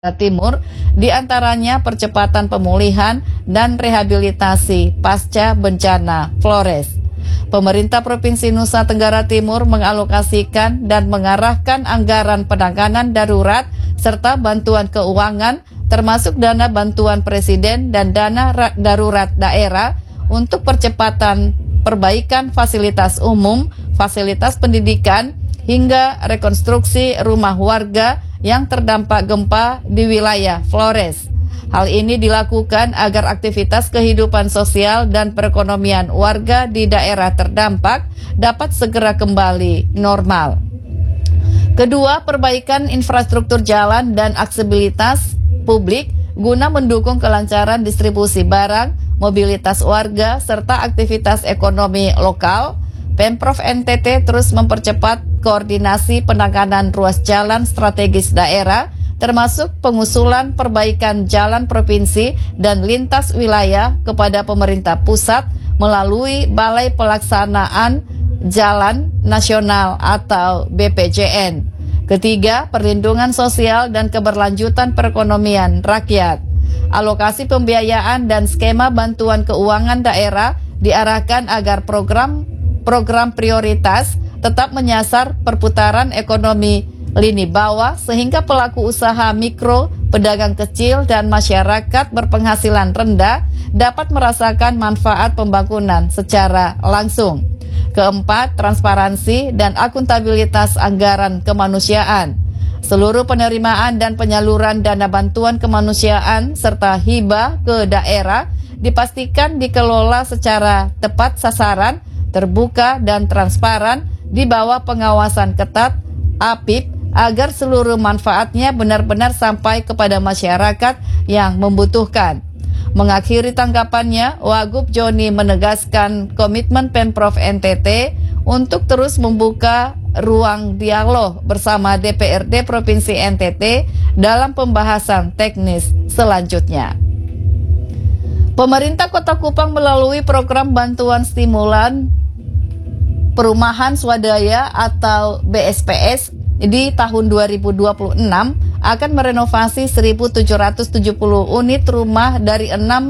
Timur, diantaranya percepatan pemulihan dan rehabilitasi pasca bencana Flores. Pemerintah Provinsi Nusa Tenggara Timur mengalokasikan dan mengarahkan anggaran penanganan darurat serta bantuan keuangan termasuk dana bantuan presiden dan dana darurat daerah untuk percepatan perbaikan fasilitas umum, fasilitas pendidikan, hingga rekonstruksi rumah warga yang terdampak gempa di wilayah Flores. Hal ini dilakukan agar aktivitas kehidupan sosial dan perekonomian warga di daerah terdampak dapat segera kembali normal. Kedua, perbaikan infrastruktur jalan dan aksesibilitas publik guna mendukung kelancaran distribusi barang, mobilitas warga, serta aktivitas ekonomi lokal. Pemprov NTT terus mempercepat koordinasi penanganan ruas jalan strategis daerah, termasuk pengusulan perbaikan jalan provinsi dan lintas wilayah kepada pemerintah pusat melalui Balai Pelaksanaan Jalan Nasional atau BPJN. Ketiga, perlindungan sosial dan keberlanjutan perekonomian rakyat. Alokasi pembiayaan dan skema bantuan keuangan daerah diarahkan agar program prioritas tetap menyasar perputaran ekonomi lini bawah sehingga pelaku usaha mikro, pedagang kecil, dan masyarakat berpenghasilan rendah dapat merasakan manfaat pembangunan secara langsung. Keempat, transparansi dan akuntabilitas anggaran kemanusiaan. Seluruh penerimaan dan penyaluran dana bantuan kemanusiaan serta hibah ke daerah dipastikan dikelola secara tepat sasaran, terbuka dan transparan di bawah pengawasan ketat APIP agar seluruh manfaatnya benar-benar sampai kepada masyarakat yang membutuhkan. Mengakhiri tanggapannya, Wagub Joni menegaskan komitmen Pemprov NTT untuk terus membuka ruang dialog bersama DPRD Provinsi NTT dalam pembahasan teknis selanjutnya. Pemerintah Kota Kupang melalui program bantuan stimulan Perumahan Swadaya atau BSPS di tahun 2026 akan merenovasi 1.770 unit rumah dari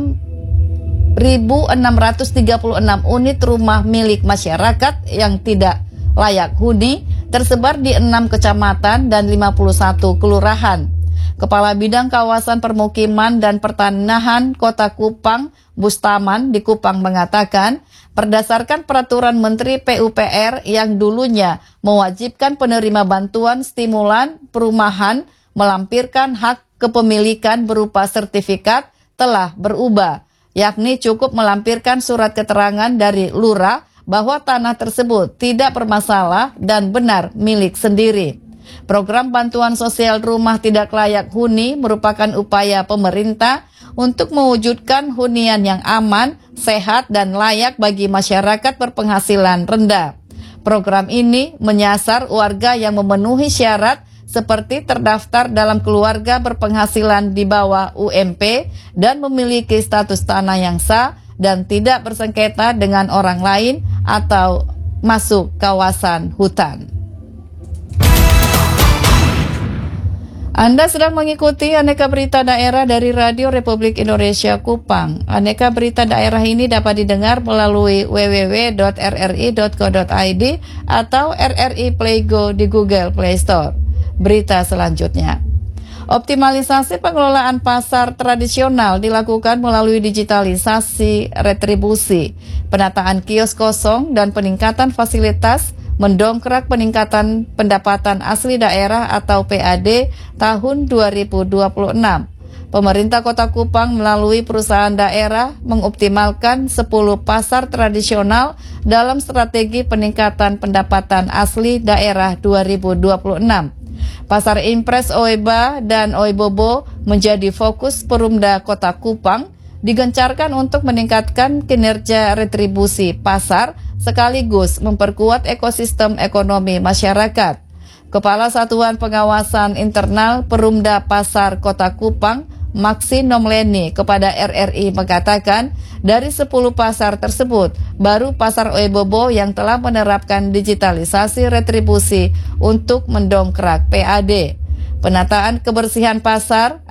6.636 unit rumah milik masyarakat yang tidak layak huni tersebar di 6 kecamatan dan 51 kelurahan. Kepala Bidang Kawasan Permukiman dan Pertanahan Kota Kupang, Bustaman di Kupang mengatakan, berdasarkan peraturan Menteri PUPR yang dulunya mewajibkan penerima bantuan stimulan perumahan melampirkan hak kepemilikan berupa sertifikat telah berubah, yakni cukup melampirkan surat keterangan dari lurah bahwa tanah tersebut tidak bermasalah dan benar milik sendiri. Program bantuan sosial rumah tidak layak huni merupakan upaya pemerintah untuk mewujudkan hunian yang aman, sehat, dan layak bagi masyarakat berpenghasilan rendah. Program ini menyasar warga yang memenuhi syarat seperti terdaftar dalam keluarga berpenghasilan di bawah UMP dan memiliki status tanah yang sah dan tidak bersengketa dengan orang lain atau masuk kawasan hutan. Anda sedang mengikuti Aneka Berita Daerah dari Radio Republik Indonesia Kupang. Aneka Berita Daerah ini dapat didengar melalui www.rri.co.id atau RRI Play Go di Google Play Store. Berita selanjutnya. Optimalisasi pengelolaan pasar tradisional dilakukan melalui digitalisasi retribusi, penataan kios kosong, dan peningkatan fasilitas mendongkrak peningkatan pendapatan asli daerah atau PAD tahun 2026. Pemerintah Kota Kupang melalui perusahaan daerah mengoptimalkan 10 pasar tradisional dalam strategi peningkatan pendapatan asli daerah 2026. Pasar Impres Oeba dan Oebobo menjadi fokus Perumda Kota Kupang, digencarkan untuk meningkatkan kinerja retribusi pasar sekaligus memperkuat ekosistem ekonomi masyarakat. Kepala Satuan Pengawasan Internal Perumda Pasar Kota Kupang, Maksi Nomleni, kepada RRI mengatakan, dari 10 pasar tersebut, baru Pasar Oebobo yang telah menerapkan digitalisasi retribusi untuk mendongkrak PAD. penataan kebersihan pasar